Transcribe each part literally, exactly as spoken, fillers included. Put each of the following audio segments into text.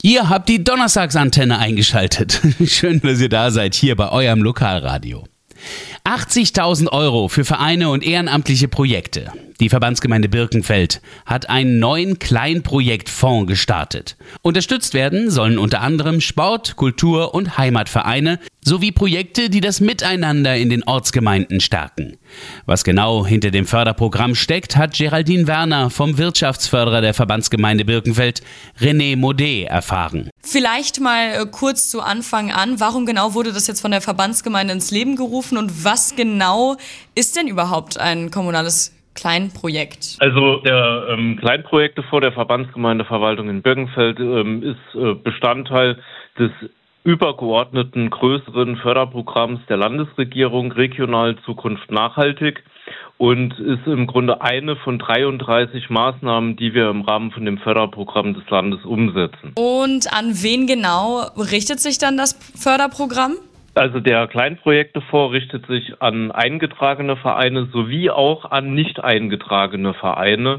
Ihr habt die Donnerstagsantenne eingeschaltet. Schön, dass ihr da seid, hier bei eurem Lokalradio. achtzigtausend Euro für Vereine und ehrenamtliche Projekte. Die Verbandsgemeinde Birkenfeld hat einen neuen Kleinprojektfonds gestartet. Unterstützt werden sollen unter anderem Sport-, Kultur- und Heimatvereine sowie Projekte, die das Miteinander in den Ortsgemeinden stärken. Was genau hinter dem Förderprogramm steckt, hat Geraldine Werner vom Wirtschaftsförderer der Verbandsgemeinde Birkenfeld, René Modé, erfahren. Vielleicht mal kurz zu Anfang an, warum genau wurde das jetzt von der Verbandsgemeinde ins Leben gerufen und was genau ist denn überhaupt ein kommunales Kleinprojekt? Also der ähm, Kleinprojektefonds der Verbandsgemeindeverwaltung in Birkenfeld ähm, ist äh, Bestandteil des übergeordneten größeren Förderprogramms der Landesregierung Regional Zukunft nachhaltig und ist im Grunde eine von dreiunddreißig Maßnahmen, die wir im Rahmen von dem Förderprogramm des Landes umsetzen. Und an wen genau richtet sich dann das Förderprogramm? Also der Kleinprojektefonds richtet sich an eingetragene Vereine sowie auch an nicht eingetragene Vereine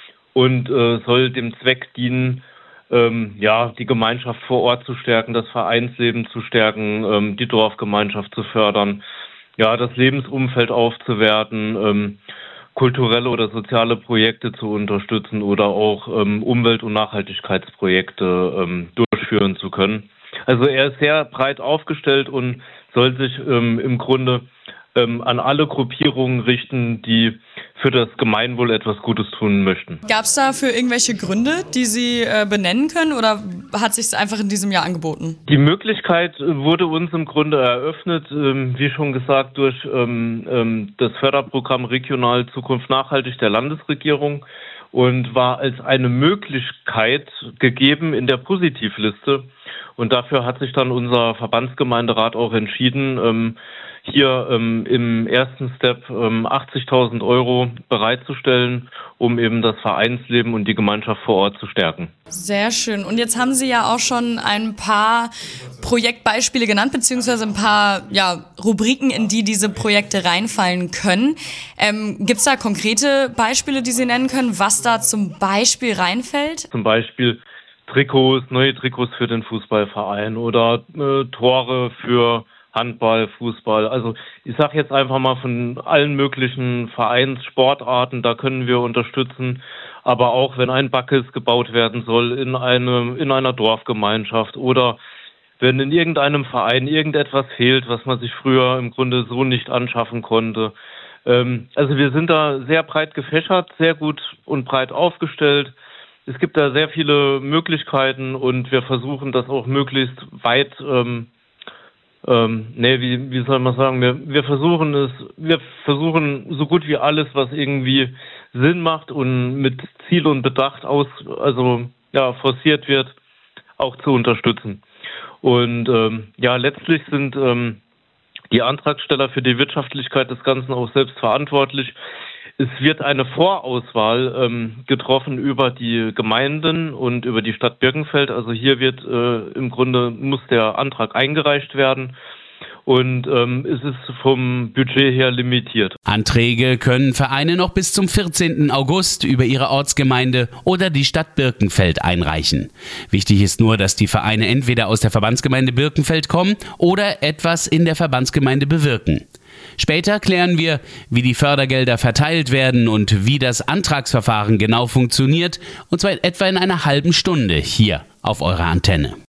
und äh, soll dem Zweck dienen, ähm, ja, die Gemeinschaft vor Ort zu stärken, das Vereinsleben zu stärken, ähm, die Dorfgemeinschaft zu fördern, ja, das Lebensumfeld aufzuwerten, ähm, kulturelle oder soziale Projekte zu unterstützen oder auch ähm, Umwelt- und Nachhaltigkeitsprojekte ähm, durchführen zu können. Also er ist sehr breit aufgestellt und soll sich ähm, im Grunde ähm, an alle Gruppierungen richten, die für das Gemeinwohl etwas Gutes tun möchten. Gab es dafür irgendwelche Gründe, die Sie äh, benennen können, oder hat sich es einfach in diesem Jahr angeboten? Die Möglichkeit wurde uns im Grunde eröffnet, ähm, wie schon gesagt, durch ähm, ähm, das Förderprogramm Regional Zukunft nachhaltig der Landesregierung und war als eine Möglichkeit gegeben in der Positivliste. Und dafür hat sich dann unser Verbandsgemeinderat auch entschieden, ähm, hier ähm, im ersten Step ähm, achtzigtausend Euro bereitzustellen, um eben das Vereinsleben und die Gemeinschaft vor Ort zu stärken. Sehr schön. Und jetzt haben Sie ja auch schon ein paar Projektbeispiele genannt, beziehungsweise ein paar ja, Rubriken, in die diese Projekte reinfallen können. Ähm, Gibt es da konkrete Beispiele, die Sie nennen können, was da zum Beispiel reinfällt? Zum Beispiel Trikots, neue Trikots für den Fußballverein oder äh, Tore für Handball, Fußball. Also ich sage jetzt einfach mal von allen möglichen Vereinssportarten, da können wir unterstützen. Aber auch wenn ein Backes gebaut werden soll in eine in einer Dorfgemeinschaft oder wenn in irgendeinem Verein irgendetwas fehlt, was man sich früher im Grunde so nicht anschaffen konnte. Ähm, also wir sind da sehr breit gefächert, sehr gut und breit aufgestellt. Es gibt da sehr viele Möglichkeiten und wir versuchen das auch möglichst weit, ähm, ähm, nee, wie, wie soll man sagen, wir, wir versuchen es, wir versuchen so gut wie alles, was irgendwie Sinn macht und mit Ziel und Bedacht aus, also ja, forciert wird, auch zu unterstützen. Und ähm, ja, letztlich sind ähm, die Antragsteller für die Wirtschaftlichkeit des Ganzen auch selbst verantwortlich. Es wird eine Vorauswahl ähm, getroffen über die Gemeinden und über die Stadt Birkenfeld. Also hier wird äh, im Grunde muss der Antrag eingereicht werden und ähm, es ist vom Budget her limitiert. Anträge können Vereine noch bis zum vierzehnten August über ihre Ortsgemeinde oder die Stadt Birkenfeld einreichen. Wichtig ist nur, dass die Vereine entweder aus der Verbandsgemeinde Birkenfeld kommen oder etwas in der Verbandsgemeinde bewirken. Später klären wir, wie die Fördergelder verteilt werden und wie das Antragsverfahren genau funktioniert, und zwar etwa in einer halben Stunde hier auf eurer Antenne.